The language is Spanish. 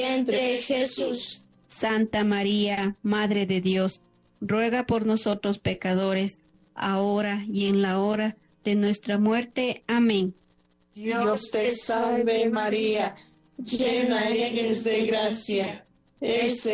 vientre Jesús. Santa María, Madre de Dios, ruega por nosotros pecadores, ahora y en la hora de nuestra muerte. Amén. Dios te salve María, llena eres de gracia, el